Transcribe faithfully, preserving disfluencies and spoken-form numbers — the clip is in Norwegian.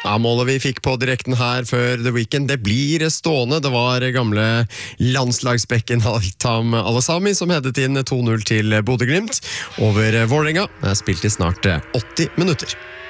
Ja, målet vi fikk på direkten her før The Weekend, det blir stående. Det var gamle landslagsbekken Haitham Al-Assami som hedet inn to null til Bodø Glimt over Vålerenga. Det er spilt i snart åtti minutter.